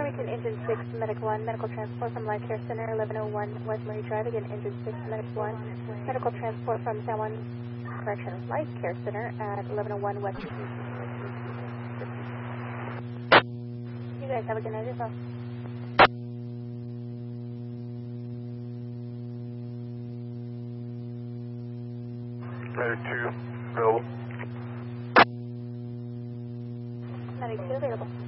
Farmington Engine 6, Medic 1, medical transport from Life Care Center, 1101 West Murray Drive. Again, Engine 6, Medic 1, medical transport from San Juan, Life Care Center at 1101 West. You guys have a good night as well. Medic 2, available. Medic 2 available.